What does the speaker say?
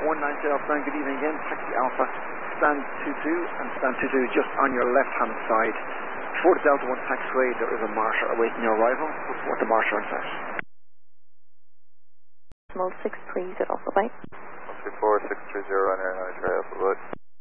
190 Alpha 9, good evening again. Taxi Alpha, stand 22 and stand 22 just on your left hand side. Before the Delta 1 taxiway, there is a marsher awaiting your arrival. Report the marsher on set. Decimal 630, Alpha Bite. 134, 630 on air, 9 Alpha Bite.